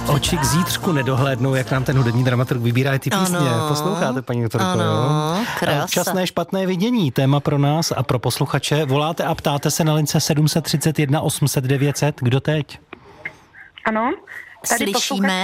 Oči k zítřku nedohlédnou, jak nám ten hudební dramaturg vybírá ty písně. Ano. Posloucháte, paní doktorko, Ano, jo? krása. Občasné špatné vidění, téma pro nás a pro posluchače. Voláte a ptáte se na lince 731 800 900. Kdo teď? Ano, tady Slyšíme.